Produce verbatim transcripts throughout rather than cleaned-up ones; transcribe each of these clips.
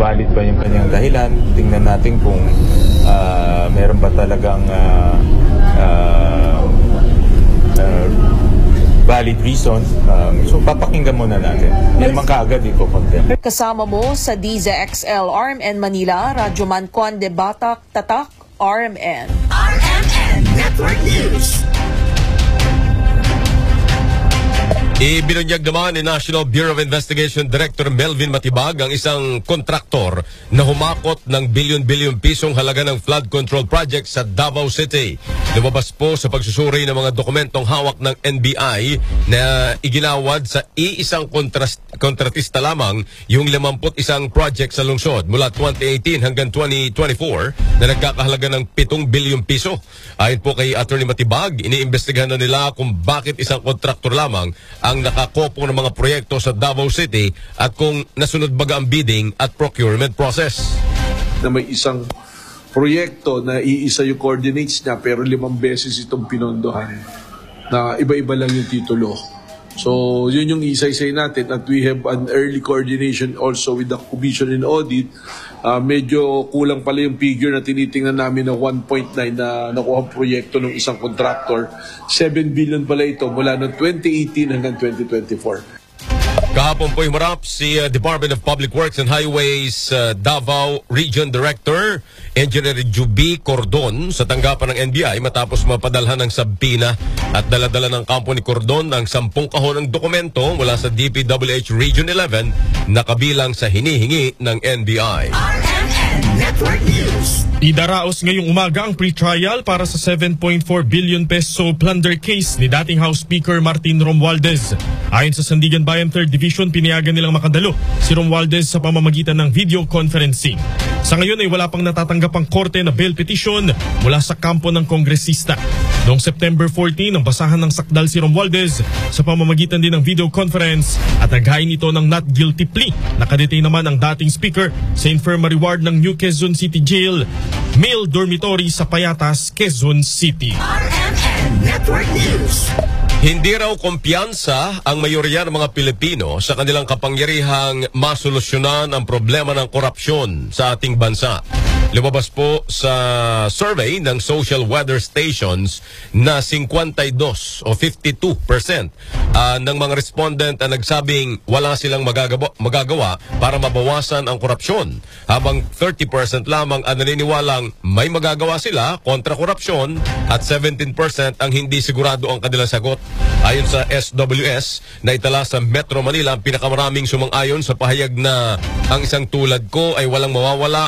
valid ba yung kanyang dahilan. Tingnan natin kung uh, meron ba talagang uh, uh, uh, valid reason. Um, so papakinggan muna natin. Hindi naman kaagad ipo-condemn. Kasama mo sa D Z X L R M N Manila, Radyoman Conde Batak, Tatak, R M N. R M N Network News. Ibinunyag naman ni National Bureau of Investigation Director Melvin Matibag ang isang kontraktor na humakot ng bilyon-bilyong pisong halaga ng flood control project sa Davao City. Lumabas po sa pagsusuri ng mga dokumentong hawak ng N B I na iginawad sa iisang kontras- kontratista lamang yung limampu't isang project sa lungsod mula twenty eighteen hanggang twenty twenty-four na nagkakahalaga ng pitong bilyong piso. Ayon po kay Attorney Matibag, iniimbestigahan na nila kung bakit isang kontraktor lamang ang nakakopo ng mga proyekto sa Davao City at kung nasunod baga ang bidding at procurement process. Na may isang proyekto na iisa yung coordinates niya pero limang beses itong pinondohan na iba-iba lang yung titulo. So yun yung isa-isay natin at we have an early coordination also with the Commission in Audit. Uh, medyo kulang pala yung figure na tinitingnan namin na one point nine na nakuha ang proyekto ng isang contractor. seven billion pala ito mula noong twenty eighteen hanggang twenty twenty-four. Kahapon po humarap si uh, Department of Public Works and Highways uh, Davao Region Director Engineer Juby Cordon sa tanggapan ng N B I matapos mapadalhan ng sabina at daladala ng kampo ni Cordon ang sampung kahon ng dokumento mula sa D P W H Region eleven na kabilang sa hinihingi ng N B I. R M N Network News. Idaraos ngayong umaga ang pre-trial para sa seven point four billion peso plunder case ni dating House Speaker Martin Romualdez. Ayon sa Sandigan Bayan third Division, pinayagan nilang makadalo si Romualdez sa pamamagitan ng video conferencing. Sa ngayon ay wala pang natatanggap ang korte na bail petition mula sa kampo ng kongresista. Noong September fourteen, ang basahan ng sakdal si Romualdez sa pamamagitan din ng video conference at naghain ito ng not guilty plea. Nakadetain naman ang dating speaker sa infirmary ward ng New Quezon City Jail, male dormitory sa Payatas, Quezon City. R M N Network News. Hindi raw kumpiyansa ang mayorya ng mga Pilipino sa kanilang kapangyarihang masolusyonan ang problema ng korupsyon sa ating bansa. Lumabas po sa survey ng Social Weather Stations na fifty-two o fifty-two percent uh, ng mga respondent ang nagsabing wala silang magagawa, magagawa para mabawasan ang korupsyon, habang thirty percent lamang ang naniniwalang may magagawa sila kontra korupsyon at seventeen percent ang hindi sigurado ang kanilang sagot. Ayon sa S W S na itala sa Metro Manila, ang pinakamaraming sumang-ayon sa pahayag na ang isang tulad ko ay walang mawawala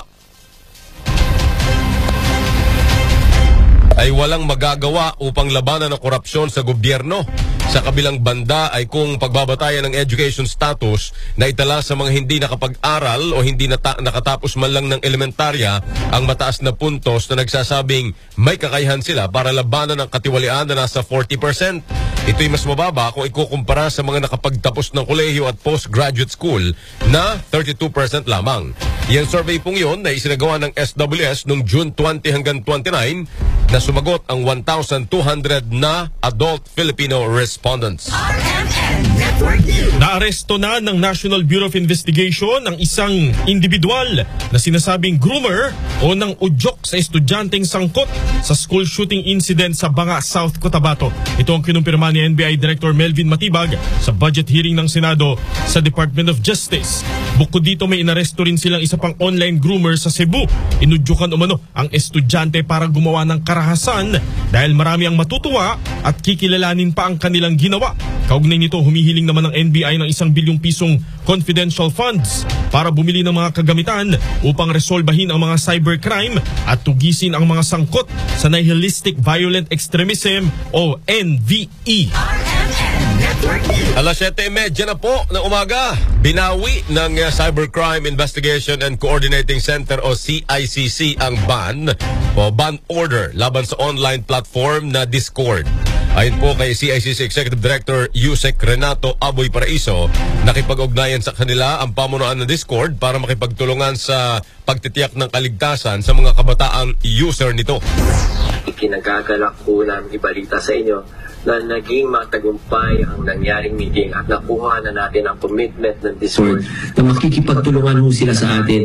ay walang magagawa upang labanan ang korupsyon sa gobyerno. Sa kabilang banda ay kung pagbabatayan ng education status na itala sa mga hindi nakapag-aral o hindi nata- nakatapos man lang ng elementarya ang mataas na puntos na nagsasabing may kakayahan sila para labanan ang katiwalian na nasa forty percent. Ito'y mas mababa kung ikukumpara sa mga nakapagtapos ng kolehiyo at postgraduate school na thirty-two percent lamang. Yung survey pong yun na isinagawa ng S W S noong June twenty hanggang twenty-nine na sumagot ang one thousand two hundred na adult Filipino respondents. R M N Network News. Naaresto na ng National Bureau of Investigation ang isang individual na sinasabing groomer o nang udyok sa estudyanteng sangkot sa school shooting incident sa Banga, South Cotabato. Ito ang kinumpirma ni N B I Director Melvin Matibag sa budget hearing ng Senado sa Department of Justice. Bukod dito, may inaresto rin silang isa pang online groomer sa Cebu. Inudyukan umano ang estudyante para gumawa ng karahasan dahil marami ang matutuwa at kikilalanin pa ang kanilang ginawa. Kaugnay nito, humihiling naman ng N B I ng isang bilyong pisong confidential funds para bumili ng mga kagamitan upang resolbahin ang mga cybercrime at tugisin ang mga sangkot sa nihilistic violent extremism o N V E. R M N Network News. Alas siyete trenta na po ng umaga, binawi ng uh, Cybercrime Investigation and Coordinating Center o C I C C ang ban o ban order laban sa online platform na Discord. Ayon po kay C I C C Executive Director Yusek Renato Aboy Paraiso, nakipag-ugnayan sa kanila ang pamunuan ng Discord para makipagtulungan sa pagtitiyak ng kaligtasan sa mga kabataang user nito. Ikinagagalak po namin ibalita sa inyo na naging matagumpay ang nangyaring meeting at nakuha na natin ang commitment ng Discord na makikipagtulungan mo sila sa atin